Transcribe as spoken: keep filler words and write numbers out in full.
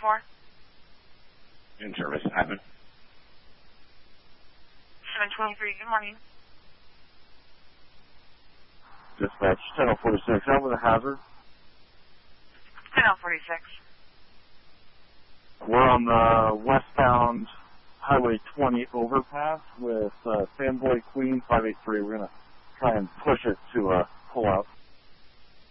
for? In service, Admin. seven twenty-three, good morning. Dispatch, ten oh forty-six, out with a hazard. ten oh forty-six. We're on the westbound Highway twenty overpass with uh, Fanboy Queen five eight three. We're going to try and push it to a pull out.